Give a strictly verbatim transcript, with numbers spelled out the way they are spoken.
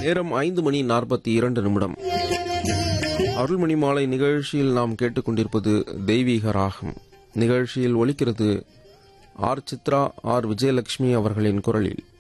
நேரம் ஐந்து மணி நாற்பத்தி இரண்டு நிமிடம். அருள்மணி மாலை நிகழ்ச்சியில் நாம் கேட்டுக்கொண்டிருப்பது தெய்வீக ராகம். நிகழ்ச்சியில் ஒலிக்கிறது ஆர் சித்ரா, ஆர் விஜயலட்சுமி அவர்களின் குரலில்.